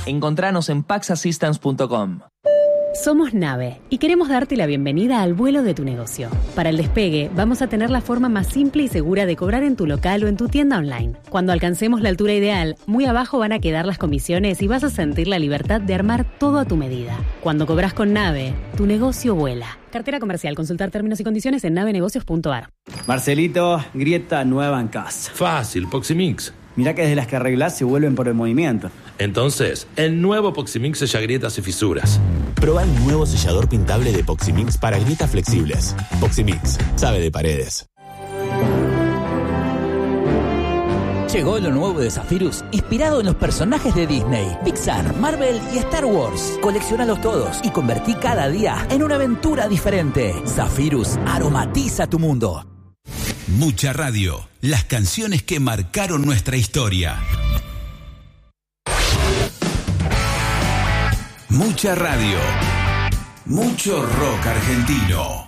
Encontranos en paxassistance.com. Somos Nave y queremos darte la bienvenida al vuelo de tu negocio. Para el despegue, vamos a tener la forma más simple y segura de cobrar en tu local o en tu tienda online. Cuando alcancemos la altura ideal, muy abajo van a quedar las comisiones y vas a sentir la libertad de armar todo a tu medida. Cuando cobras con Nave, tu negocio vuela. Cartera comercial. Consultar términos y condiciones en navenegocios.ar. Marcelito, grieta nueva en casa. Fácil, Poximix. Mirá que desde las que arreglás se vuelven por el movimiento. Entonces, el nuevo Poximix sella grietas y fisuras. Prueba el nuevo sellador pintable de Poximix para grietas flexibles. Poximix, sabe de paredes. Llegó lo nuevo de Zephyrus, inspirado en los personajes de Disney, Pixar, Marvel y Star Wars. Colecciónalos todos y convertí cada día en una aventura diferente. Zephyrus aromatiza tu mundo. Mucha radio, las canciones que marcaron nuestra historia. Mucha radio, mucho rock argentino.